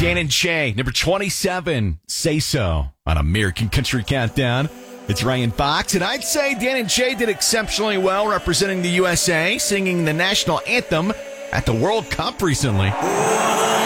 Dan and Shay, number 27, Say So, on American Country Countdown. It's Ryan Fox, and I'd say Dan and Shay did exceptionally well representing the USA, singing the national anthem at the World Cup recently.